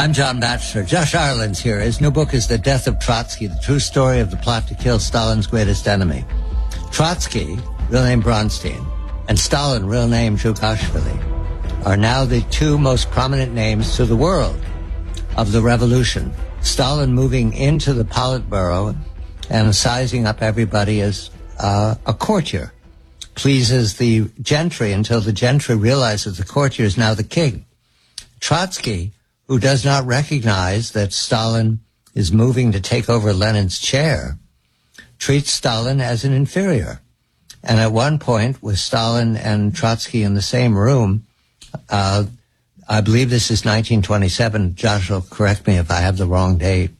I'm John Batchelor. Josh Ireland's here. His new book is The Death of Trotsky, the true story of the plot to kill Stalin's greatest enemy. Trotsky, real name Bronstein, and Stalin, real name Zhukashvili, are now the two most prominent names to the world of the revolution. Stalin moving into the Politburo and sizing up everybody as a courtier, pleases the gentry until the gentry realizes the courtier is now the king. Trotsky, who does not recognize that Stalin is moving to take over Lenin's chair, treats Stalin as an inferior. And at one point, with Stalin and Trotsky in the same room, I believe this is 1927. Josh will correct me if I have the wrong date.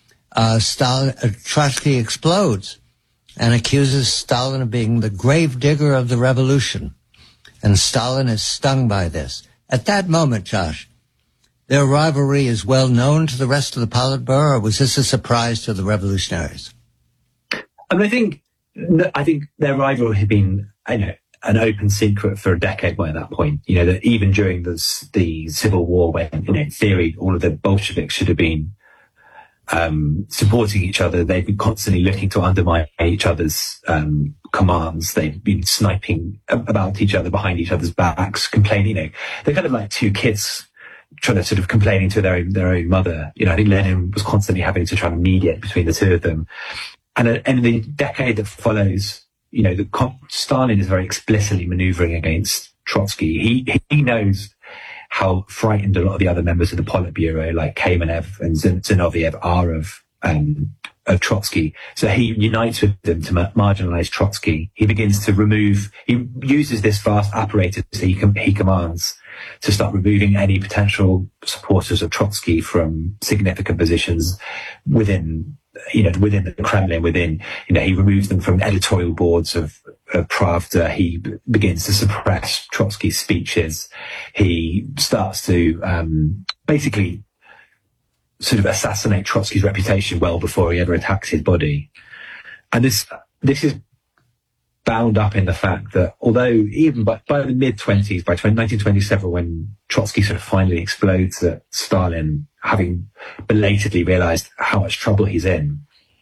Trotsky explodes and accuses Stalin of being the gravedigger of the revolution. And Stalin is stung by this. At that moment, Josh, their rivalry is well known to the rest of the Politburo, or was this a surprise to the revolutionaries? I think their rivalry had been, an open secret for a decade by that point. That even during the Civil War, when, in theory, all of the Bolsheviks should have been supporting each other, they've been constantly looking to undermine each other's commands. They've been sniping about each other behind each other's backs, complaining. They're kind of like two kids trying to sort of complaining to their own mother. I think Lenin was constantly having to try and mediate between the two of them. And in the decade that follows, Stalin is very explicitly maneuvering against Trotsky. He knows how frightened a lot of the other members of the Politburo, like Kamenev and Zinoviev, are of Trotsky. So he unites with them to marginalize Trotsky. He uses this vast apparatus that he commands to start removing any potential supporters of Trotsky from significant positions within the Kremlin, he removes them from editorial boards of Pravda. He begins to suppress Trotsky's speeches. He starts to basically sort of assassinate Trotsky's reputation well before he ever attacks his body. And this is bound up in the fact that although even by the mid-20s, by 1927, when Trotsky sort of finally explodes at Stalin, having belatedly realized how much trouble he's in,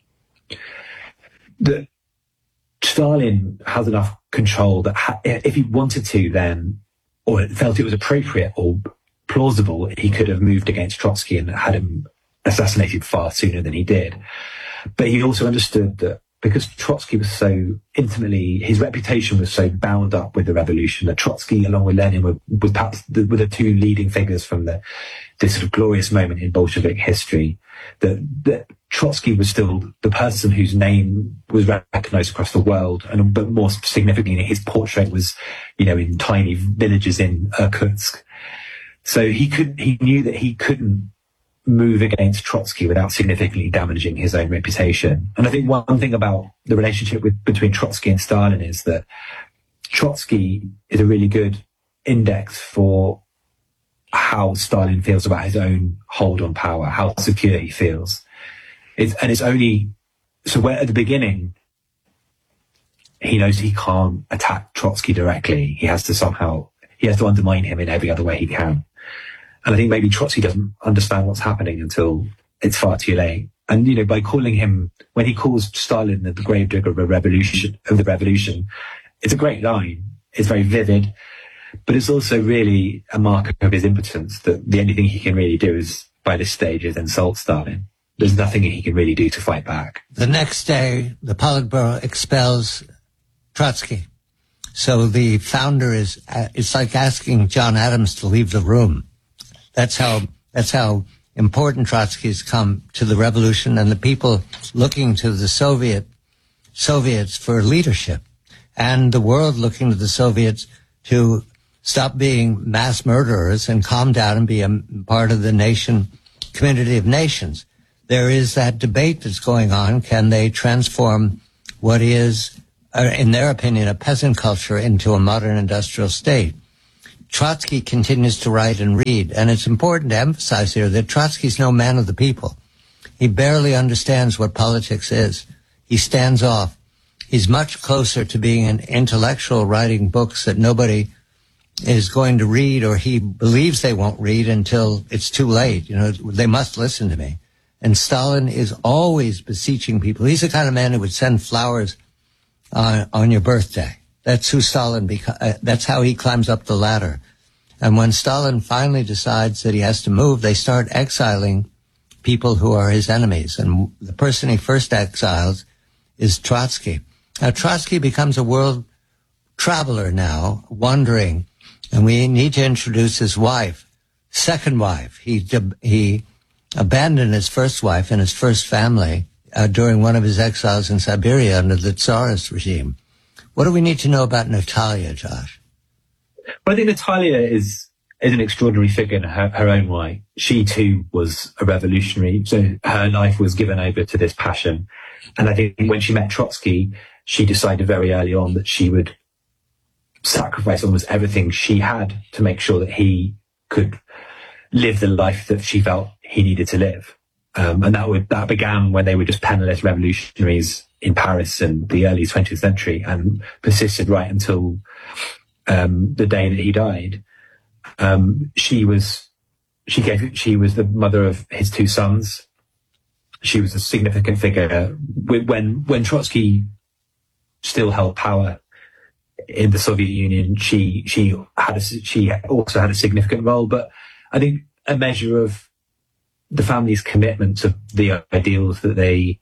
that Stalin has enough control that if he wanted to then, or felt it was appropriate or plausible, he could have moved against Trotsky and had him assassinated far sooner than he did. But he also understood that because Trotsky was so intimately, his reputation was so bound up with the revolution, that Trotsky, along with Lenin, were perhaps were the two leading figures from this sort of glorious moment in Bolshevik history, that Trotsky was still the person whose name was recognized across the world, but more significantly, his portrait was, in tiny villages in Irkutsk. So he knew that he couldn't move against Trotsky without significantly damaging his own reputation. And I think one thing about the relationship between Trotsky and Stalin is that Trotsky is a really good index for how Stalin feels about his own hold on power, how secure he feels. It's only, so where at the beginning, he knows he can't attack Trotsky directly. He has to undermine him in every other way he can. And I think maybe Trotsky doesn't understand what's happening until it's far too late. And, by calling him, when he calls Stalin the gravedigger of the revolution, it's a great line. It's very vivid, but it's also really a mark of his impotence, that the only thing he can really do is, by this stage, is insult Stalin. There's nothing he can really do to fight back. The next day, the Politburo expels Trotsky. So the founder it's like asking John Adams to leave the room. That's how important Trotsky has come to the revolution and the people looking to the Soviets for leadership, and the world looking to the Soviets to stop being mass murderers and calm down and be a part of the community of nations. There is that debate that's going on. Can they transform what is, in their opinion, a peasant culture into a modern industrial state? Trotsky continues to write and read, and it's important to emphasize here that Trotsky's no man of the people. He barely understands what politics is. He stands off. He's much closer to being an intellectual writing books that nobody is going to read, or he believes they won't read until it's too late. You know, they must listen to me. And Stalin is always beseeching people. He's the kind of man who would send flowers on your birthday. That's who Stalin that's how he climbs up the ladder. And when Stalin finally decides that he has to move, they start exiling people who are his enemies. And the person he first exiles is Trotsky. Now, Trotsky becomes a world traveler now, wandering, and we need to introduce his wife, second wife. He abandoned his first wife and his first family during one of his exiles in Siberia under the Tsarist regime. What do we need to know about Natalia, Josh? Well, I think Natalia is an extraordinary figure in her own way. She too was a revolutionary, so her life was given over to this passion. And I think when she met Trotsky, she decided very early on that she would sacrifice almost everything she had to make sure that he could live the life that she felt he needed to live. And that began when they were just penniless revolutionaries in Paris in the early 20th century and persisted right until the day that he died. She was the mother of his two sons. She was a significant figure when Trotsky still held power in the Soviet Union. She also had a significant role, but I think a measure of the family's commitment to the ideals that they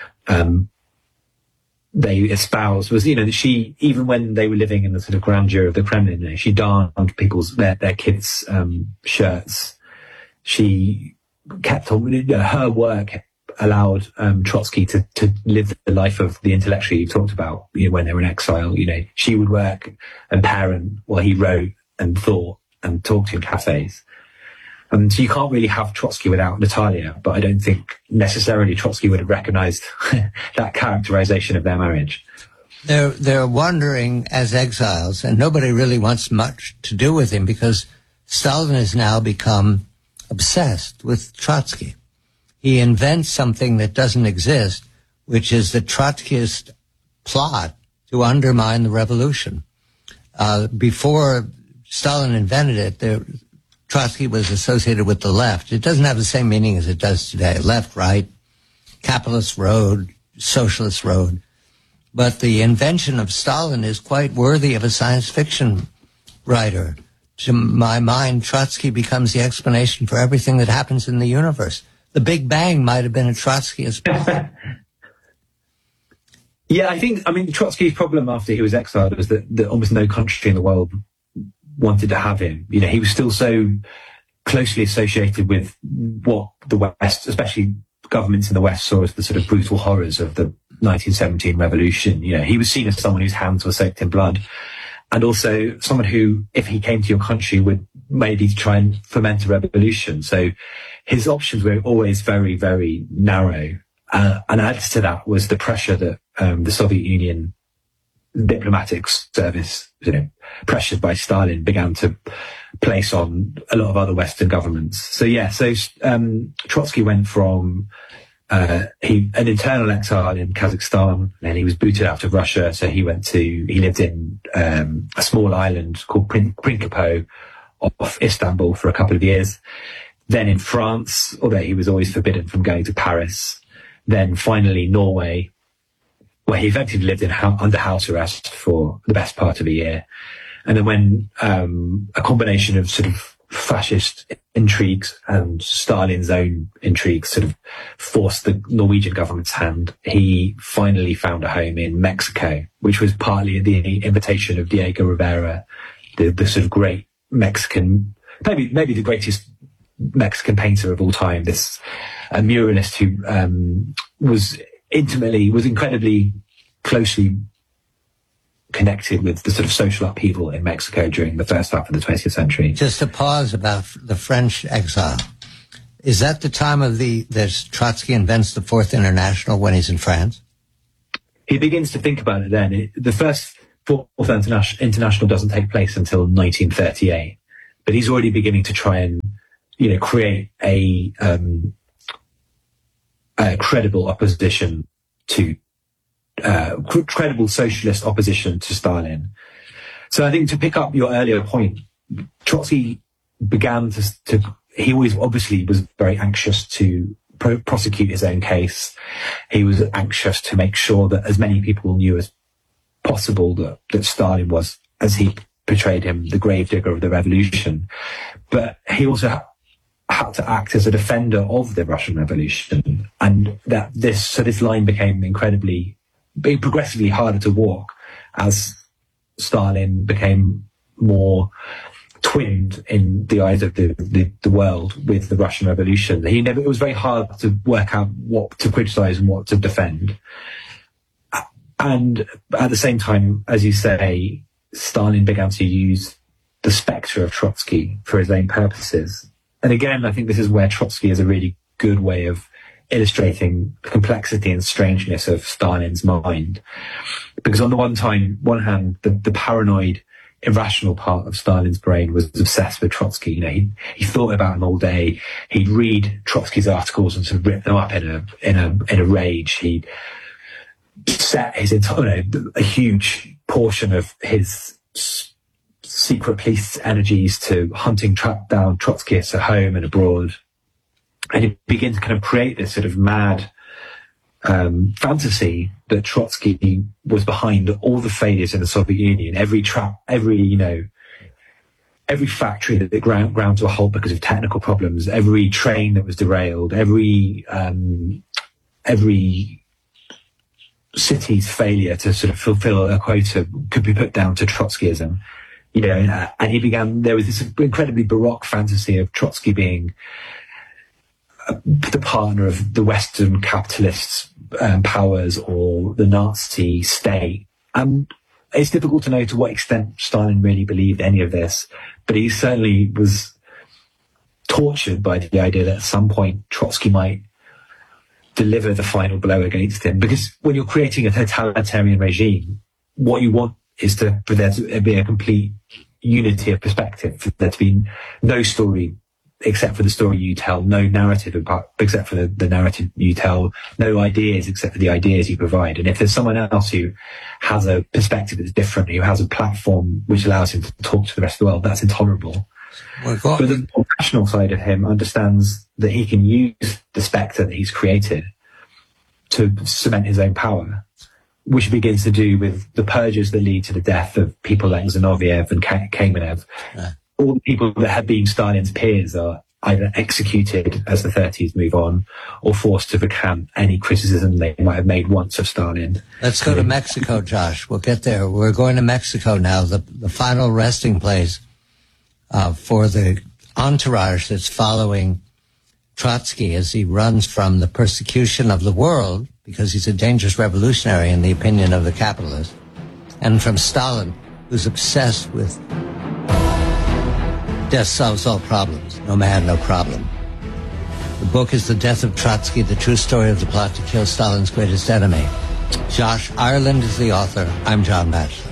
espoused was, that she, even when they were living in the sort of grandeur of the Kremlin, she darned their kids' shirts. She kept on, her work allowed Trotsky to live the life of the intellectual you talked about, when they were in exile. She would work and parent while he wrote and thought and talked in cafes. And so you can't really have Trotsky without Natalia, but I don't think necessarily Trotsky would have recognized that characterization of their marriage. They're wandering as exiles, and nobody really wants much to do with him because Stalin has now become obsessed with Trotsky. He invents something that doesn't exist, which is the Trotskyist plot to undermine the revolution. Before Stalin invented it, Trotsky was associated with the left. It doesn't have the same meaning as it does today. Left, right, capitalist road, socialist road. But the invention of Stalin is quite worthy of a science fiction writer. To my mind, Trotsky becomes the explanation for everything that happens in the universe. The Big Bang might have been a Trotskyist. Yeah, Trotsky's problem after he was exiled was that almost no country in the world wanted to have him. He was still so closely associated with what the West, especially governments in the West, saw as the sort of brutal horrors of the 1917 revolution. He was seen as someone whose hands were soaked in blood, and also someone who, if he came to your country, would maybe try and foment a revolution. So his options were always very, very narrow. And added to that was the pressure that the Soviet Union diplomatic service, pressured by Stalin, began to place on a lot of other Western governments. So Trotsky went from an internal exile in Kazakhstan, then he was booted out of Russia. So he lived in a small island called Prinkipo off Istanbul for a couple of years. Then in France, although he was always forbidden from going to Paris. Then finally Norway, where he effectively lived under house arrest for the best part of a year. And then when a combination of sort of fascist intrigues and Stalin's own intrigues sort of forced the Norwegian government's hand, he finally found a home in Mexico, which was partly at the invitation of Diego Rivera, the sort of great Mexican, maybe the greatest Mexican painter of all time, this muralist who was incredibly closely connected with the sort of social upheaval in Mexico during the first half of the 20th century. Just a pause about the French exile. Is that the time that Trotsky invents the Fourth International when he's in France? He begins to think about it then. The first Fourth International doesn't take place until 1938, but he's already beginning to try and create a credible opposition to credible socialist opposition to Stalin. So I think, to pick up your earlier point, Trotsky began he always obviously was very anxious to prosecute his own case. He was anxious to make sure that as many people knew as possible that Stalin was, as he portrayed him, the gravedigger of the revolution. But he also had to act as a defender of the Russian Revolution, and this line became progressively harder to walk as Stalin became more twinned in the eyes of the world with the Russian Revolution. It was very hard to work out what to criticize and what to defend. And at the same time, as you say, Stalin began to use the spectre of Trotsky for his own purposes. And again, I think this is where Trotsky is a really good way of illustrating the complexity and strangeness of Stalin's mind. Because on the one hand, the paranoid, irrational part of Stalin's brain was obsessed with Trotsky. He thought about him all day. He'd read Trotsky's articles and sort of rip them up in a rage. He'd set his entire, a huge portion of his secret police energies to hunting down Trotskyists at home and abroad. And he began to kind of create this sort of mad fantasy that Trotsky was behind all the failures in the Soviet Union, every factory that ground to a halt because of technical problems, every train that was derailed, every city's failure to sort of fulfill a quota could be put down to Trotskyism. And there was this incredibly baroque fantasy of Trotsky being the partner of the Western capitalists' powers or the Nazi state. And it's difficult to know to what extent Stalin really believed any of this, but he certainly was tortured by the idea that at some point Trotsky might deliver the final blow against him. Because when you're creating a totalitarian regime, what you want is for there to be a complete unity of perspective, for there to be no story except for the story you tell, no narrative except for the narrative you tell, no ideas except for the ideas you provide. And if there's someone else who has a perspective that's different, who has a platform which allows him to talk to the rest of the world, that's intolerable. But the more rational side of him understands that he can use the spectre that he's created to cement his own power, which he begins to do with the purges that lead to the death of people like Zinoviev and Kamenev. Yeah. All the people that had been Stalin's peers are either executed as the 30s move on or forced to recant any criticism they might have made once of Stalin. Let's go to Mexico, Josh. We'll get there. We're going to Mexico now, the final resting place for the entourage that's following Trotsky as he runs from the persecution of the world, because he's a dangerous revolutionary in the opinion of the capitalists, and from Stalin, who's obsessed with death solves all problems. No man, no problem. The book is The Death of Trotsky, the true story of the plot to kill Stalin's greatest enemy. Josh Ireland is the author. I'm John Batchelor.